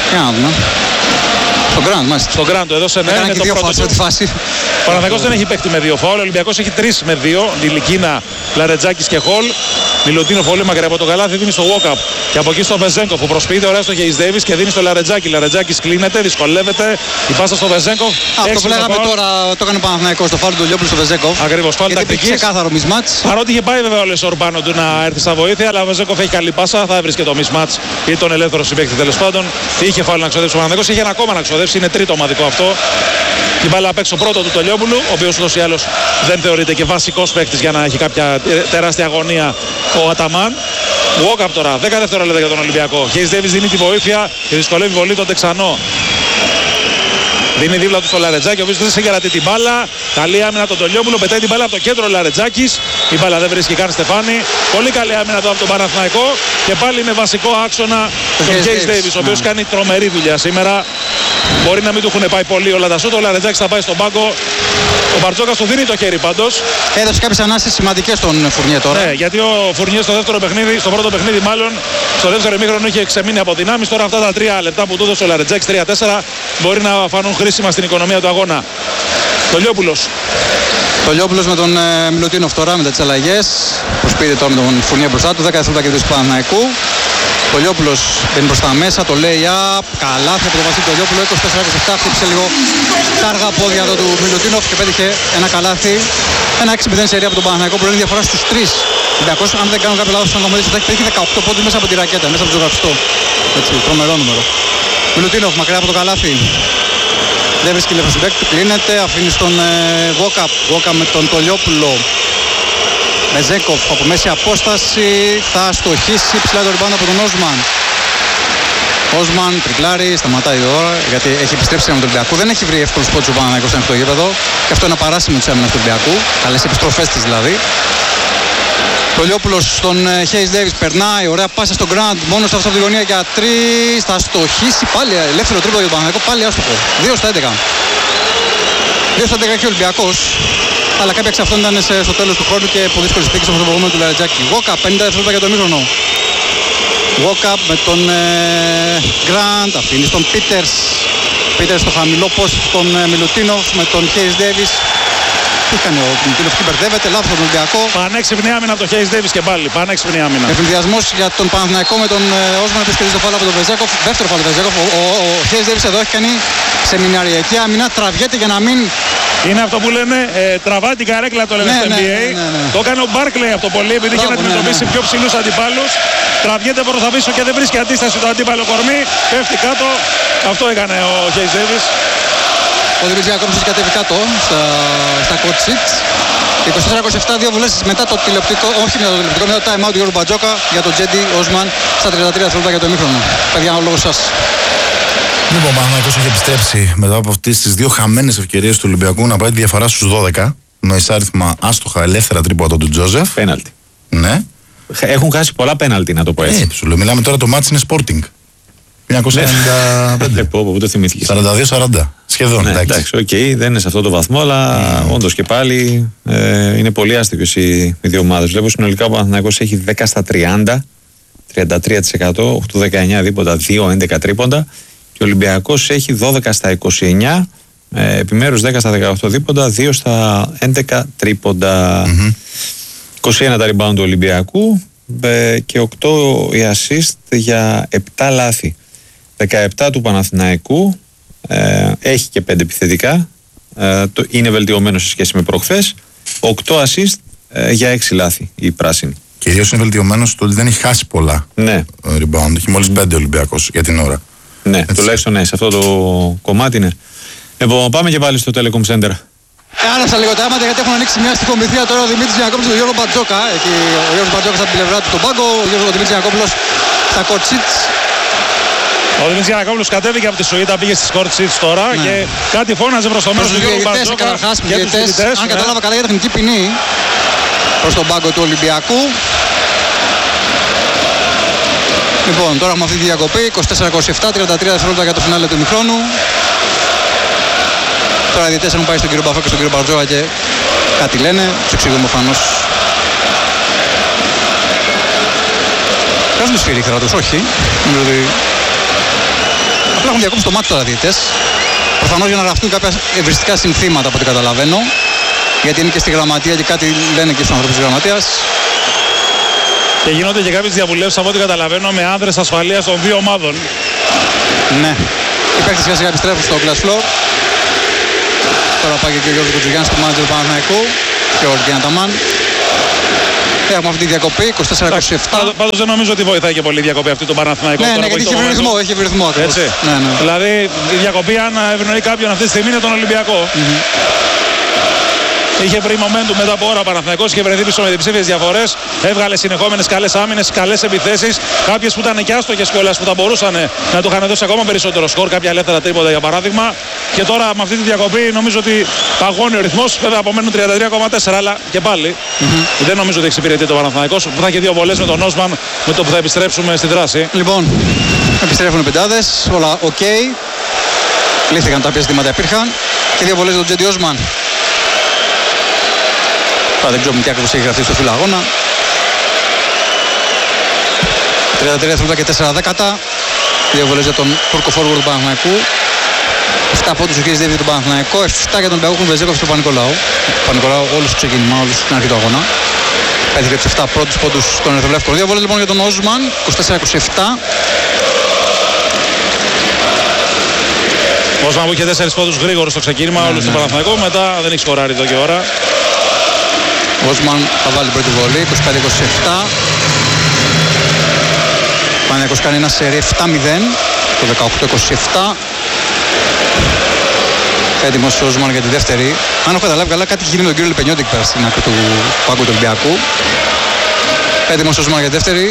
Στον Γκραντ, μάλιστα. Στον Γκραντ το έδωσε, ναι. Έκανε και δύο φάσεις στη φάση. Ο Παναθηναϊκός δεν έχει παίκτη με 2 φάουλ. Ο Ολυμπιακός έχει 3 με 2. Νιλικίνα, Λαρετζάκης και Χολ. Μιλουτίνο πολύ μακριά από το καλάθι, δίνει στο Walkup. Και από εκεί στο Βεζέγκοφ που προσποιείται ωραία στο Hayes Davis και δίνει στο Λαρετζάκη. Λαρετζάκης κλείνεται, δυσκολεύεται. Η πάσα στο Βεζέγκοφ. Αυτό που λέγαμε τώρα το έκανε ο Παναθηναϊκός στο φάουλ του Λιόπουλου στο Βεζέγκοφ. Ακριβώς, φάουλ τακτικής. Ξεκάθαρο mismatch. Παρότι είχε πάει βέβαια ο Λεσόρ πάνω του να έρθει στα βοήθεια, αλλά ο Βεζέγκοφ έχει καλή πάσα. Θα έβρισκε το mismatch ή τον ελεύθερο συμπαίκτη τέλος πάντων. Είχε φάουλ να ξοδέψει ο Παναθηναϊκός, είχε ένα ακόμα να ξοδέψει. Είναι τρίτο ομαδικό αυτό. Την μπάλα απ' έξω πρώτο του το Λιόπουλου, ο οποίος ούτως ή άλλως δεν θεωρείται και βασικός παίκτης για να έχει κάποια τεράστια αγωνία ο Αταμάν. Walkup τώρα, 10 δευτερόλεπτα για τον Ολυμπιακό. Hayes Davis δίνει τη βοήθεια και δυσκολεύει πολύ τον Τεξανό. Δίνει δίπλα του στο Λαρετζάκη, ο οποίος δεν συγκρατεί την μπάλα. Καλή άμυνα τον Τολιόπουλο, πετάει την μπάλα από το κέντρο ο Λαρετζάκης. Η μπάλα δεν βρίσκει καν Στεφάνη. Πολύ καλή άμυνα τώρα από τον Παναθηναϊκό. Και πάλι είναι βασικό άξονα τον Hayes Davis, ο οποίος κάνει τρομερή δουλειά σήμερα. Μπορεί να μην του έχουν πάει πολύ όλα τα σούτ. Ο Λαρετζάκης θα πάει στον πάγκο. Ο Μπαρτζόκας του δίνει το χέρι πάντως. Έδωσε κάποιες ανάσες σημαντικές στον Φουρνιέ τώρα. Ναι, γιατί ο Φουρνιέ στο πρώτο παιχνίδι μάλλον, στο δεύτερο ημίχρονο είχε ξεμείνει από δυνάμεις. Τώρα αυτά τα 3 λεπτά που του έδωσε ο Λαρετζάκης, 3-4, μπορεί να φανούν χρήσιμα στην οικονομία του αγώνα. Το Λιόπουλος. Το Λιόπουλος με τον Μιλουτίνοφ τώρα μετά τις αλλαγές. Προσποιείται τώρα με τον Φουρνιέ μπροστά του. 10 δευτερόλεπτα και του Παναθηναϊκού. Το Λιόπουλος μπαίνει προς τα μέσα, το λέει καλάθι από τον Βασίλη το Λιόπουλο, 24-27, χτύπησε λίγο τα αργά πόδια εδώ του Μιλουτίνοφ και πέτυχε ένα καλάθι. Ένα 6-0 σερί από τον Παναθηναϊκό που είναι διαφορά στους 3. Ολυμπιακός, αν δεν κάνω κάποιο λάθος στον κομμάτι, θα έχει πετύχει 18 πόντους μέσα από τη ρακέτα, μέσα από το ζωγραφιστό. Έτσι, τρομερό νούμερο. Μιλουτίνοφ μακριά από το καλάθι. Δεν βρίσκει λεφτό συμπέκτη, του κλείνεται, αφήνει στον Walkup. Walkup με τον Τολιόπουλο. Βεζέγκοφ από μέση απόσταση θα στοχίσει ψηλά το rebound από τον Όσμαν. Όσμαν τριπλάρει, σταματάει τώρα γιατί έχει επιστρέψει με τον Ολυμπιακό. Δεν έχει βρει εύκολους πόντους ο Παναθηναϊκός στο γήπεδο και αυτό είναι ένα παράσημο της άμυνας του Ολυμπιακού. Καλές επιστροφές της δηλαδή. Το Λιόπουλος στον Hayes Davis περνάει, ωραία πάσα στον Grant, μόνος από τη γωνία για 3, θα στοχίσει πάλι ελεύθερο τρίποντο για τον Παναθηναϊκό, πάλι άστοχο. 2-11. 2-11 και ο Ολυμπιακός. Αλλά κάποια εξ αυτών ήταν στο τέλος του χρόνου και πολύ δύσκολες συνθήκες από το προηγούμενο του Λαρετζάκη. Walkup, 50 δευτερόλεπτα για το ημίχρονο. Walkup με τον Grant, αφήνει στον Peters. Peters στο χαμηλό post τον Μιλουτίνοφ με τον Hayes Davis. Τι κάνει ο Μιλουτίνοφ, τι μπερδεύεται, λάθος τον Ολυμπιακό. Πανέξυπνη άμυνα από τον Hayes Davis και πάλι, πανέξυπνη άμυνα. Ευνηδιασμός για τον Παναθηναϊκό με τον Όσμαν που κερδίζει το φάουλ από τον Βεζέγκοφ. Δεύτερο φάουλ του Βεζέγκοφ. Ο Hayes Davis εδώ έχει κάνει σεμιναριακή άμυνα, τραβιέται για να μην. Είναι αυτό που λένε τραβά την καρέκλα το λένε στο NBA. Το έκανε ο Μπάρκλεϊ από το πολύ επειδή είχε να αντιμετωπίσει πιο ψηλούς αντιπάλους. Τραβιέται προς τα πίσω και δεν βρίσκει αντίσταση το αντίπαλο κορμί. Πέφτει κάτω. Αυτό έκανε ο Hayes Davis. Ο Δημήτρης Ιακώβης έχει κατέβει κάτω στα court sheets. 24-27, δύο βουλές μετά το τηλεοπτικό, όχι μετά το τηλεοπτικό, μετά το time out του Γιώργου Μπατζόκα για τον Τζέντι Όσμαν στα 33 δευτερόλεπτα για το ημίχρονο. Παιδιά, ο λόγος σας. Λοιπόν, ο Παναθηναϊκός έχει επιστρέψει μετά από αυτές τις δύο χαμένες ευκαιρίες του Ολυμπιακού να πάει τη διαφορά στους 12. Με εισάριθμα άστοχα ελεύθερα τρίποτα του Τζόζεφ. Πέναλτι. Ναι. Έχουν χάσει πολλά πέναλτι, να το πω έτσι. Σου λέω, μιλάμε τώρα το μάτς είναι Sporting. 1995. Πού το θυμήθηκες. 42-40. Σχεδόν. Ναι, εντάξει, οκ, δεν είναι σε αυτό το βαθμό, αλλά όντως και πάλι είναι πολύ άστοιχος οι δύο ομάδες. Βλέπω συνολικά ο Παναθηναϊκός έχει 10 στα 30, 33%, 8-19 δίποτα, 2-11 τρίποντα. Και ο Ολυμπιακός έχει 12 στα 29, επιμέρους 10 στα 18 δίποτα, 2 στα 11 τρίποντα. 21 τα rebound του Ολυμπιακού και 8 οι assist για 7 λάθη. 17 του Παναθηναϊκού, έχει και 5 επιθετικά, είναι βελτιωμένο σε σχέση με προχθές. 8 assist για 6 λάθη η πράσινη. Και ιδίως είναι βελτιωμένο στο ότι δεν έχει χάσει πολλά rebound. Έχει μόλις 5 Ολυμπιακός για την ώρα. Ναι, τουλάχιστον ναι, σε αυτό το κομμάτι είναι. Λοιπόν, πάμε και πάλι στο Telecom Center. Άναψα λίγο τα αίματα γιατί έχουν ανοίξει μια στοιχομηθεία τώρα ο Δημήτρης Γιακόπουλος και ο Γιώργο Μπατζόκα. Εκεί ο Γιώργος Μπατζόκας από την πλευρά του τον πάγκο, ο Δημήτρης Γιακόπουλος στα court sheets. Ο Δημήτρης Γιακόπουλος κατέβηκε από τη σουίτα, πήγε στις court sheets τώρα και κάτι φώναζε προς το μέρος του Γιώργου Μπατζόκα. Αν κατάλαβα καλά για τεχνική ποινή προς τον πάγκο του Ολυμπιακού. Λοιπόν, τώρα έχουμε αυτή τη διακοπή, 24-27, 33 δευτερόλεπτα για το φινάλε του ημιχρόνου. Τώρα οι διαιτητές έχουν πάει στον κύριο Μπαφό και στον κύριο Μπαρτζόκα και κάτι λένε, τους εξηγούμε προφανώς. Βγάζουν τη σφυρίχτρα τους, όχι. Νομίζω ότι απλά έχουν διακόψει το μάτι τώρα οι διαιτητές. Προφανώς για να γραφτούν κάποια ευριστικά συνθήματα από ό,τι καταλαβαίνω. Γιατί είναι και στη γραμματεία και κάτι λένε και στους ανθρώπους της γραμματείας. Και γίνονται και κάποιες διαβουλεύσεις από ό,τι καταλαβαίνω με άνδρες ασφαλείας των δύο ομάδων. Ναι. Οι παίκτες σιγά σιγά επιστρέφουν στο glass floor. Τώρα πάει και ο Γιώργος Κοτζουγιάννης του μάνατζερ του Παναθηναϊκού και ο Ορκίνα Ταμάν. Έχουμε αυτή τη διακοπή 24-27. Πάντως δεν νομίζω ότι βοηθάει και πολύ η διακοπή αυτή του Παναθηναϊκού. Ναι, γιατί έχει βρει ρυθμό ακριβώς. Έτσι. Ναι. Δηλαδή η διακοπή, αν ευνοεί κάποιον αυτή τη στιγμή, είναι τον Ολυμπιακό. Είχε βρει momentum μετά από ώρα ο Παναθηναϊκός, είχε βρεθεί πίσω με διψήφιες διαφορές. Έβγαλε συνεχόμενες καλές άμυνες, καλές επιθέσεις. Κάποιες που ήταν και άστοχες κιόλας, που θα μπορούσαν να του είχαν δώσει ακόμα περισσότερο σκορ. Κάποια ελεύθερα τρίποτα για παράδειγμα. Και τώρα με αυτή τη διακοπή νομίζω ότι παγώνει ο ρυθμός. Βέβαια απομένουν 33,4, αλλά και πάλι δεν νομίζω ότι εξυπηρετεί το Παναθηναϊκός, που θα έχει δύο βολές με τον Όσμαν, με το που θα επιστρέψουμε στη δράση. Λοιπόν, επιστρέφουν οι πεντάδες, όλα οκ. Λύθηκαν τα ζητήματα υπήρχαν. Και δύο βολές για τον Τζέντι Όσμαν. Δεν ξέρουμε τι ακριβώς έχει γραφτεί στο φύλλο αγώνα. 33 δευτερόλεπτα και 4 δέκατα. Δύο βολές για τον Τούρκο forward του Παναθηναϊκού. 7 πόντους ο Χίρις Ντέιβις για τον Παναθηναϊκό. 7 για τον Ολυμπιακό Βεζέκοφ και τον Παπα-Νικολάου. Παπα-Νικολάου όλους στο ξεκίνημα, όλους στην αρχή του αγώνα. Πέτυχε τους 7 πρώτους πόντους στον Ερυθρολεύκο. Δύο βολές λοιπόν για τον Όσμαν. 24-27. Όσμαν που είχε 4 πόντους γρήγορος στο ξεκίνημα, όλους στον Παναθηναϊκό. Μετά δεν έχει σκοράρει εδώ και ώρα. Ο Όσμαν θα βάλει πρώτη βολή, 25-27. Παναθηναϊκός κάνει ένα σερί 7-0, το 18-27. Έτοιμος ο Όσμαν για τη δεύτερη. Αν έχω καταλάβει καλά, κάτι έχει γίνει με τον κύριο Λιπενιώτη εκεί πέρα στην άκρη του πάγκου του Ολυμπιακού. Έτοιμος ο Όσμαν για τη δεύτερη.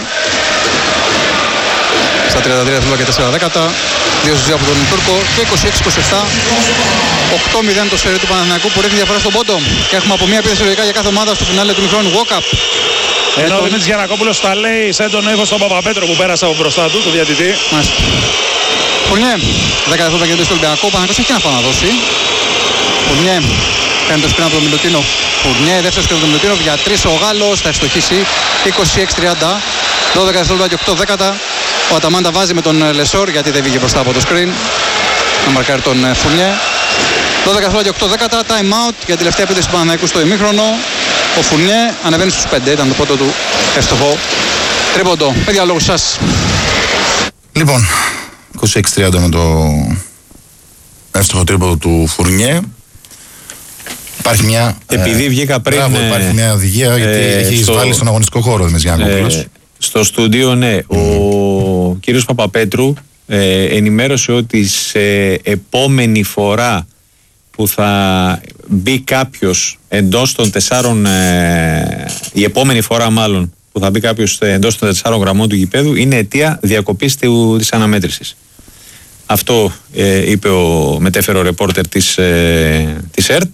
Στα 33 δευτερόλεπτα και 4 δέκατα. 2 στους 2 από τον Τούρκο και 26-27. 8-0 το σερί του Παναθηναϊκού που ρίχνει διαφορά στον πόντο. Και έχουμε από μία επίθεση λογικά για κάθε ομάδα στο φινάλε του μικρόνου walk-up. Ενώ ο Δημήτρης Γιαννακόπουλος τα λέει σε έντονο ύφος στον Παπαπέτρο που πέρασε από μπροστά του, το διαιτητή. Φουρνιέ, 10 δευτερόλεπτα και 2 στο Ολυμπιακό. Ο Παναθηναϊκός έχει και ένα πάνω να δώσει. Φουρνιέ, κάνει το σπίνα από τον Μιλουτίνο. Φουρνιέ, δεύτερος και από τον Μιλουτίνο για 3 ο Γάλλος, θα ευστοχίσει 26-30. 12 δευτερόλεπτα και 8 δέκατα. Ο Αταμάντα βάζει με τον Λεσόρ γιατί δεν βγήκε μπροστά από το screen. Να μαρκάρει τον Φουρνιέ. 12 δευτερόλεπτα και 8 δέκατα. Time out για την τελευταία επίθεση του Παναθηναϊκού στο ημίχρονο. Ο Φουρνιέ ανεβαίνει στους 5. Ήταν το πρώτο του εύστοχο τρίποντο. Παιδιά, λόγω σας. Λοιπόν, 26-30 με το εύστοχο τρίποντο του Φουρνιέ. Υπάρχει μια. Επειδή βγήκα πριν. Υπάρχει μια οδηγία γιατί έχει βάλει στον αγωνιστικό χώρο Δημήτρης Γιαννακόπουλος. Στο στούντιο, ναι. Ο κύριος Παπαπέτρου ενημέρωσε ότι σε επόμενη φορά που θα μπει κάποιος εντός των 4, η επόμενη φορά μάλλον που θα μπει κάποιος εντός των 4 γραμμών του γηπέδου είναι αιτία διακοπής της αναμέτρησης. Αυτό είπε ο μετέφερο ρεπόρτερ της ΕΡΤ.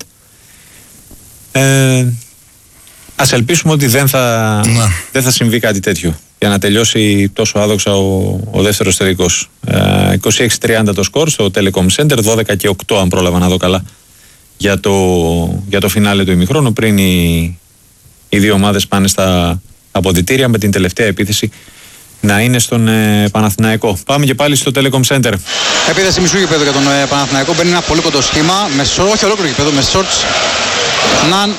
Ας ελπίσουμε ότι δεν θα συμβεί κάτι τέτοιο για να τελειώσει τόσο άδοξα ο δεύτερος τελικός. 26-30 το σκορ στο Telecom Center, 12 και 8 αν πρόλαβα να δω καλά για το φινάλε του ημιχρόνου, πριν οι δύο ομάδες πάνε στα αποδυτήρια με την τελευταία επίθεση να είναι στον Παναθηναϊκό. Πάμε και πάλι στο Telecom Center. Επίθεση μισού γηπέδου για τον Παναθηναϊκό. Μπαίνει ένα πολύ κοντό σχήμα, όχι ολόκληρο γηπέδο, με shorts. Ναν,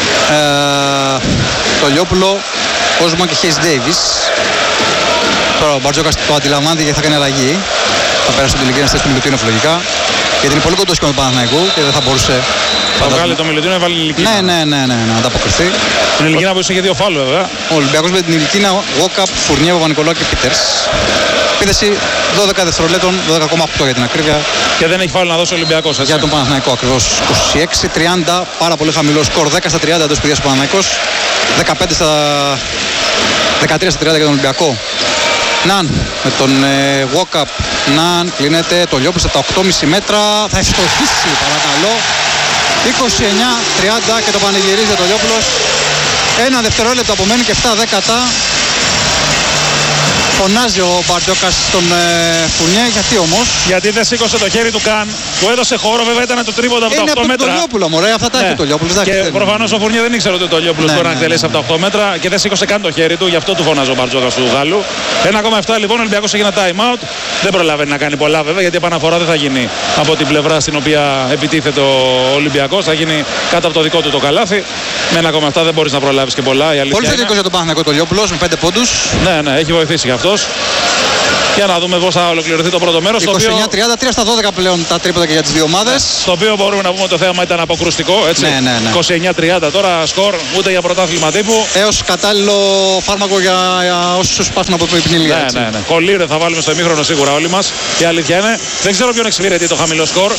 το Λιόπουλο, Όσμαν και Χέις Ντέιβις. Τώρα ο Μπαρτζόκας το αντιλαμβάνεται γιατί θα κάνει αλλαγή. Θα πέρασε την ηλικία να στήσει τον Μιλουτίνοφ λογικά. Γιατί είναι πολύ κοντό σχήμα του Παναθηναϊκού και δεν θα μπορούσε. Θα βγάλει το Μιλουτίνο, έβαλε ηλικία. Ναι, να ανταποκριθεί. Την ηλικία που είχε 2 φάουλ βέβαια. Ο Ολυμπιακός με την ηλικία Walkup, Φουρνιέ, Παπα-Νικολάου και Πίτερς. Επίθεση 12 δευτερολέπτων, 12,8 για την ακρίβεια. Και δεν έχει φάουλ να δώσει ο Ολυμπιακός. Για τον Παναθηναϊκό ακριβώς. 26-30, πάρα πολύ χαμηλό σκορ. 10 στα 30 εντός παιδιάς ο Παναθηναϊκός. 13 στα 30 για τον Ολυμπιακό. Ναν με τον walk-up. Ναν κλείνεται το Λιόπουλος από τα 8,5 μέτρα. Θα ευστοχίσει παρακαλώ. 29-30 και το πανηγυρίζει το Λιόπουλος. Ένα δευτερόλεπτο απομένει και 7 δέκατα. Φωνάζει ο Μπαρτζόκας στον Φουρνιέ. Γιατί όμως? Γιατί δεν σήκωσε το χέρι του καν που έδωσε χώρο, βέβαια ήταν το τρίποντο από τα 8 Είναι από μέτρα. τον Τολιόπουλο, μωρέ, αυτά τα έχει ο Τολιόπουλος. Και προφανώς ο Φουρνιέ δεν ήξερε ότι ο Τολιόπουλος μπορεί να εκτελέσει από τα 8 μέτρα και δεν σήκωσε καν το χέρι του, γι' αυτό του φωνάζει ο Μπαρτζόκας του Γάλλου. 1,7 λοιπόν, ο Ολυμπιακός έχει ένα time out. Δεν προλαβαίνει να κάνει πολλά βέβαια, γιατί η επαναφορά δεν θα γίνει από την πλευρά στην οποία επιτίθεται ο Ολυμπιακός. Θα γίνει κάτω από το δικό του το καλάθι. Με 1,7 δεν μπορείς να προλάβεις και πολλά. Πολύ θετικός για τον Παναθηναϊκό Τολιόπουλος με 5 πόντους. Ναι, έχει βοηθήσει και αυτός. Για να δούμε πώς θα ολοκληρωθεί το πρώτο μέρος. 29-30, 3 στα 12 πλέον τα τρίποτα και για τις δύο ομάδες. Στο οποίο μπορούμε να πούμε ότι το θέαμα ήταν αποκρουστικό. Έτσι. Ναι. 29-30 τώρα σκορ, ούτε για πρωτάθλημα τύπου. Έως κατάλληλο φάρμακο για όσους πάθουν από υπνηλία. Ναι. Κολλήρε θα βάλουμε στο ημίχρονο σίγουρα όλοι μας. Η αλήθεια είναι. Δεν ξέρω ποιον εξυπηρετεί το χαμηλό σκορ.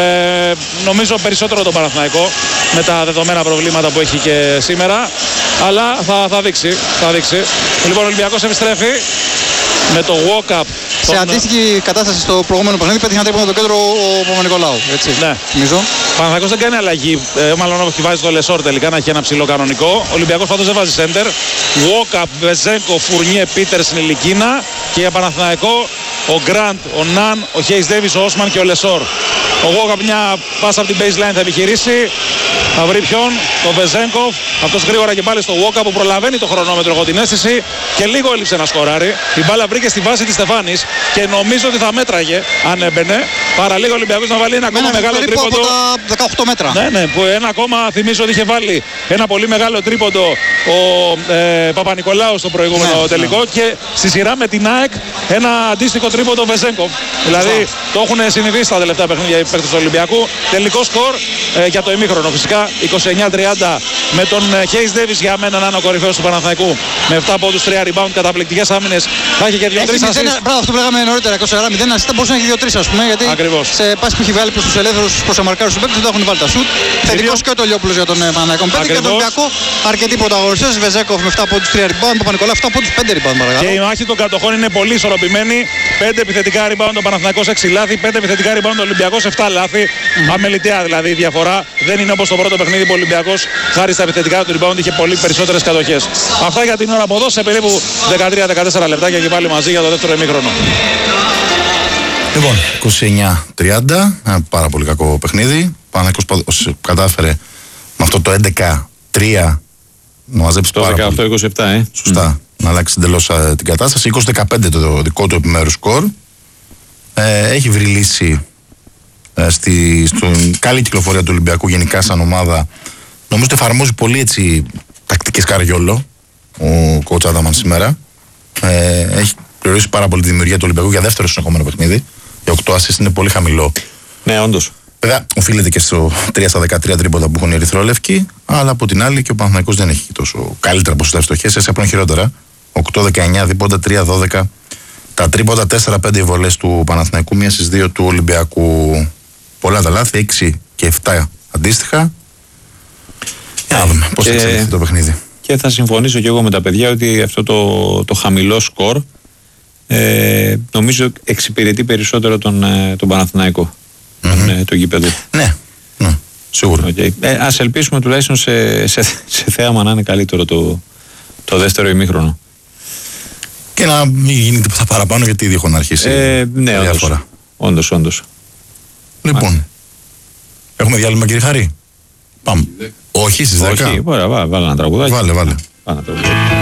Νομίζω περισσότερο τον Παναθηναϊκό με τα δεδομένα προβλήματα που έχει και σήμερα. Αλλά θα δείξει. Λοιπόν, ο Ολυμπιακός επιστρέφει με το walk-up. Σε αντίστοιχη κατάσταση στο προηγούμενο παιχνίδι πέτυχε ένα τρίποντο το κέντρο ο Παπα-Νικολάου. Έτσι. Ναι. Νομίζω. Ο Παναθηναϊκός δεν κάνει αλλαγή. Μάλλον όχι, βάζει το Λεσόρ τελικά να έχει ένα ψηλό κανονικό. Ο Ολυμπιακός πάντως δεν βάζει center. Walk-up, Βεζέγκο, Φουρνιέ, Πίτερς, Νιλικίνα. Και για Παναθηναϊκό ο Γκραντ, ο Ναν, ο Χέις Ντέβις, ο Όσμαν και ο Λεσόρ. Ο walk-up μια πάσα από την baseline θα επιχειρήσει. Θα βρει ποιον, τον Βεζέγκοφ. Αυτός γρήγορα και πάλι στο walk-up που προλαβαίνει το χρονόμετρο, έχω την αίσθηση. Και λίγο έλειψε να σκοράρει. Η μπάλα βρήκε στη βάση της Στεφάνης και νομίζω ότι θα μέτραγε αν έμπαινε. Παραλίγο ο Ολυμπιακός να βάλει ένα ακόμα μεγάλο τρίποντο. Από τα 18 μέτρα. Ναι, που ένα ακόμα θυμίζω ότι είχε βάλει ένα πολύ μεγάλο τρίποντο ο Παπα-Νικολάου στο προηγούμενο τελικό. Και στη σειρά με την ΑΕΚ ένα αντίστοιχο τρίποντο Βεζέγκοφ. Δηλαδή το έχουν συνηθίσει στα τελευταία παιχνίδια οι παίκτες του Ολυμπιακού. Τελικό σκορ για το ημίχρονο φυσικά 29-30 με τον Χέις Ντέβις για μένα να είναι ο κορυφαίος του Παναθηναϊκού με 7 πόντους, 3 rebound, καταπληκτικές άμυνες. Θα έχει και 2-3 assist. Μπράβο, αυτό που λέγαμε νωρίτερα, 24-0 assist, μπορούσε να έχει 2-3 ας πούμε, γιατί ακριβώς. Σε πάση που έχει βγάλει προς τους ελεύθερους, προς αμαρκάρους του παίκτες δεν τα έχουν βάλει τα σουτ. Θετικός και ο Τολιόπουλος για τον Παναθηναϊκό με 5 και τον Ολυμπιακό αρκετοί πρωταγωνιστές. Βεζέκοφ με 7 πόντους, 3 rebound, Παπα-Νικολάου 7 πόντους, 5 rebound παρακαλώ. Και η μάχη των κατοχών είναι πολύ ισορροπημένη. 5 επιθετικά rebound ο Παναθηναϊκός 6 λάθη, 5 επιθετικά rebound ο Ολυμπιακός 7 λάθη. Αμεληταία δηλαδή η διαφορά. Δεν είναι όπως το πρώτο παιχνίδι που ο Ολυμπιακός χάρη στα επιθετικά του rebound είχε πολύ περισσότερες κατοχές. Αυτά για την ώρα από εδώ σε περίπου 13-14 λεπτάκια και πάλι μαζί για το δεύτερο ημίχρονο. Λοιπόν, 29-30, ένα πάρα πολύ κακό παιχνίδι. Παναθηναϊκός κατάφερε με αυτό το 11-3 να μαζέψει το 18-27, σωστά, να αλλάξει εντελώς την κατάσταση. 20-15 το δικό του επιμέρους σκορ. Έχει βρει λύση στην καλή κυκλοφορία του Ολυμπιακού γενικά σαν ομάδα. Νομίζω ότι εφαρμόζει πολύ έτσι τακτικές Καριόλο ο coach Άνταμαν σήμερα. Έχει πληρώσει πάρα πολύ τη δημιουργία του Ολυμπιακού για δεύτερο συνεχόμενο παιχνίδι. Για 8 assist είναι πολύ χαμηλό. Ναι, όντως. Βέβαια, οφείλεται και στο 3 στα 13 τρίποτα που έχουν οι Ερυθρόλευκοι, αλλά από την άλλη και ο Παναθηναϊκός δεν έχει τόσο καλύτερα ποσοστά ευστοχές, έτσι απλά χειρότερα. 8-19 δίποτα, 3-12 τα τρίποτα, 4-5 οι βολές του Παναθηναϊκού, μία στις 2 του Ολυμπιακού. Πολλά τα λάθη, 6 και 7 αντίστοιχα. Για να δούμε πώς θα εξελιχθεί το παιχνίδι. Και θα συμφωνήσω και εγώ με τα παιδιά ότι αυτό το χαμηλό σκορ νομίζω εξυπηρετεί περισσότερο τον Παναθηναϊκό, το γήπεδο. Ναι, σίγουρα. Ας ελπίσουμε τουλάχιστον σε θέαμα να είναι καλύτερο το δεύτερο ημίχρονο. Και να μην γίνει τίποτα παραπάνω, γιατί ήδη έχουν αρχίσει ναι, διάφορα. Όντως. Λοιπόν, έχουμε διάλειμμα κύριε Χαρή? Πάμε. Όχι στις 10. Όχι, βάλε ένα τραγουδάκι. Βάλε.